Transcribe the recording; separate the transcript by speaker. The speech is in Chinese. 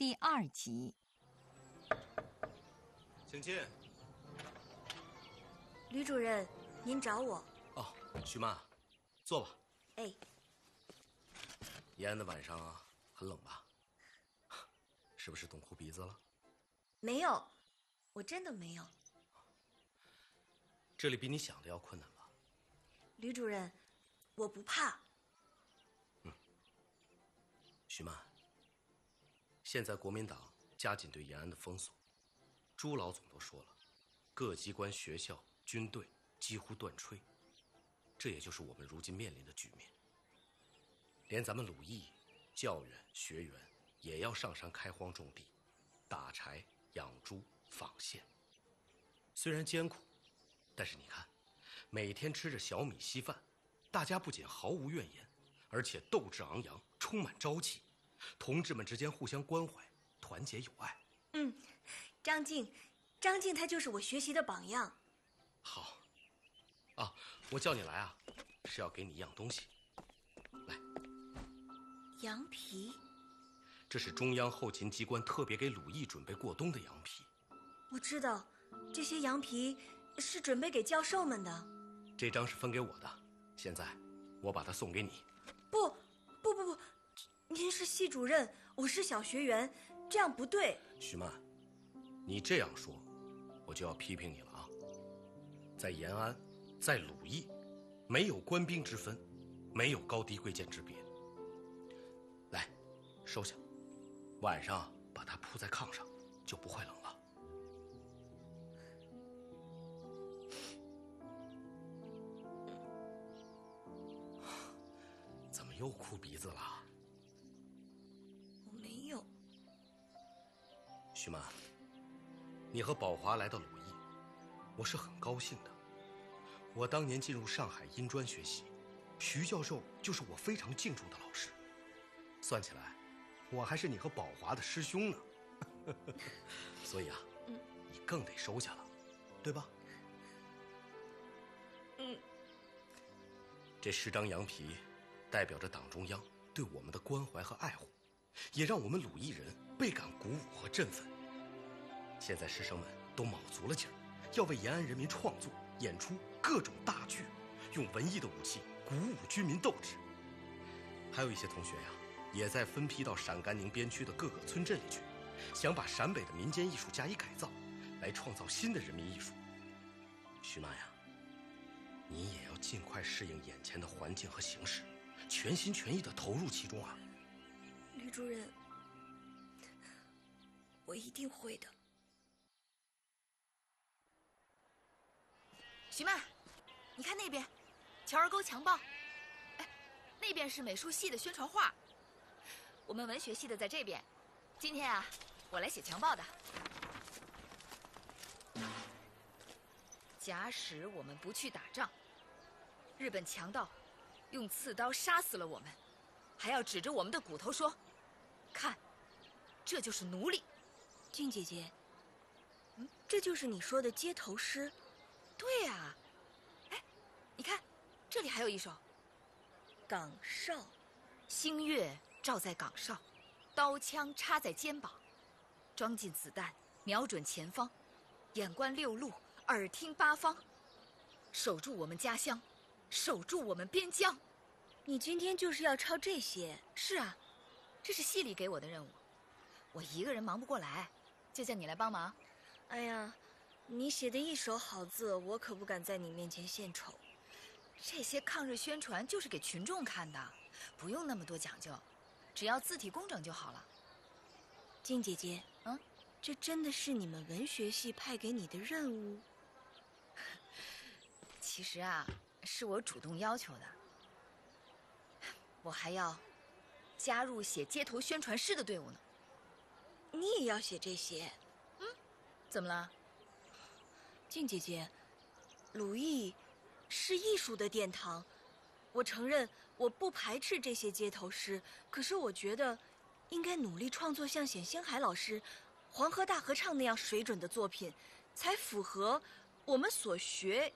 Speaker 1: 第2集。
Speaker 2: 请进。
Speaker 3: 吕主任，您找我？
Speaker 2: 哦，徐曼，坐吧。
Speaker 3: 哎。
Speaker 2: 延安的晚上啊，很冷吧？是不是冻哭鼻子了？
Speaker 3: 没有，我真的没有。
Speaker 2: 这里比你想的要困难吧？
Speaker 3: 吕主任，我不怕。
Speaker 2: 徐曼，现在国民党加紧对延安的封锁，朱老总都说了，各机关、学校、军队几乎断炊，这也就是我们如今面临的局面。连咱们鲁艺、教员、学员也要上山开荒种地，打柴、养猪、纺线。虽然艰苦，但是你看，每天吃着小米稀饭，大家不仅毫无怨言，而且斗志昂扬，充满朝气，同志们之间互相关怀，团结友爱。
Speaker 3: 张静他就是我学习的榜样。
Speaker 2: 好啊，我叫你来啊，是要给你一样东西。来，
Speaker 3: 羊皮。
Speaker 2: 这是中央后勤机关特别给鲁艺准备过冬的羊皮。
Speaker 3: 我知道，这些羊皮是准备给教授们的。
Speaker 2: 这张是分给我的，现在我把它送给你。
Speaker 3: 不，您是系主任，我是小学员，这样不对。
Speaker 2: 徐曼，你这样说，我就要批评你了啊！在延安，在鲁艺，没有官兵之分，没有高低贵贱之别。来，收下，晚上把它铺在炕上，就不会冷了。怎么又哭鼻子了？
Speaker 3: 我没有。
Speaker 2: 徐曼，你和宝华来到鲁艺，我是很高兴的。我当年进入上海音专学习，徐教授就是我非常敬重的老师。算起来，我还是你和宝华的师兄呢。所以啊，你更得收下了，对吧？这10张羊皮代表着党中央对我们的关怀和爱护，也让我们鲁艺人倍感鼓舞和振奋。现在师生们都卯足了劲儿，要为延安人民创作、演出各种大剧，用文艺的武器鼓舞军民斗志。还有一些同学呀，也在分批到陕甘宁边区的各个村镇里去，想把陕北的民间艺术加以改造，来创造新的人民艺术。徐曼呀，你也要尽快适应眼前的环境和形势，全心全意地投入其中啊！
Speaker 3: 吕主任，我一定会的。
Speaker 4: 徐曼，你看那边，乔儿沟墙报。哎，那边是美术系的宣传画，我们文学系的在这边。今天啊，我来写墙报的。假使我们不去打仗，日本强盗用刺刀杀死了我们，还要指着我们的骨头说：“看，这就是奴隶。”
Speaker 3: 静姐姐，这就是你说的街头诗？
Speaker 4: 对呀。哎，你看，这里还有一首：
Speaker 3: 岗哨，
Speaker 4: 星月照在岗哨，刀枪插在肩膀，装进子弹，瞄准前方，眼观六路，耳听八方，守住我们家乡，守住我们边疆。
Speaker 3: 你今天就是要抄这些？
Speaker 4: 是啊，这是系里给我的任务，我一个人忙不过来，就叫你来帮忙。
Speaker 3: 哎呀，你写的一手好字，我可不敢在你面前献丑。
Speaker 4: 这些抗日宣传就是给群众看的，不用那么多讲究，只要字体工整就好了。
Speaker 3: 静姐姐，这真的是你们文学系派给你的任务？
Speaker 4: 其实啊，是我主动要求的。我还要加入写街头宣传诗的队伍呢。
Speaker 3: 你也要写这些？
Speaker 4: 怎么了？
Speaker 3: 静姐姐，鲁艺是艺术的殿堂，我承认我不排斥这些街头诗，可是我觉得应该努力创作像冼星海老师《黄河大合唱》那样水准的作品，才符合我们所学